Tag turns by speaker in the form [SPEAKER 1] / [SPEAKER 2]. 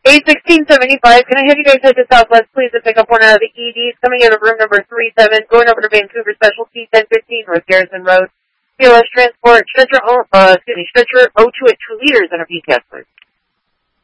[SPEAKER 1] A1675, can I have you guys head to Southwest, please, and pick up one out of the EDs coming out of room number 37, going over to Vancouver Specialty 1015 North Garrison Road. PLS Transport, stretcher O2 at 2 liters and a PCAS, please.